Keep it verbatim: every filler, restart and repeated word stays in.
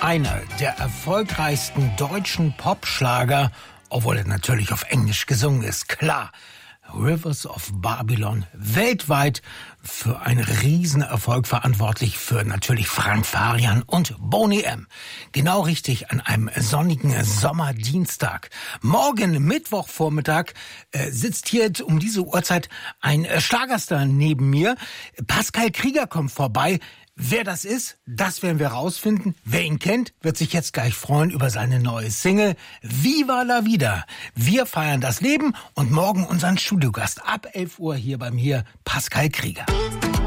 Einer der erfolgreichsten deutschen Popschlager, obwohl er natürlich auf Englisch gesungen ist, klar. Rivers of Babylon, weltweit für einen Riesenerfolg verantwortlich, für natürlich Frank Farian und Boney M. Genau richtig an einem sonnigen Sommerdienstag. Morgen, Mittwochvormittag, äh, sitzt hier um diese Uhrzeit ein äh, Schlagerstar neben mir. Pascal Krieger kommt vorbei. Wer das ist, das werden wir rausfinden. Wer ihn kennt, wird sich jetzt gleich freuen über seine neue Single Viva la Vida. Wir feiern das Leben und morgen unseren Studiogast ab elf Uhr hier bei mir, Pascal Krieger.